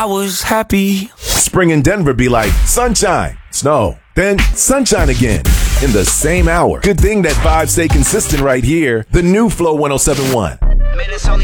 I was happy. Spring in Denver be like sunshine, snow, then sunshine again in the same hour. Good thing that vibes stay consistent right here. The new Flow 107.1.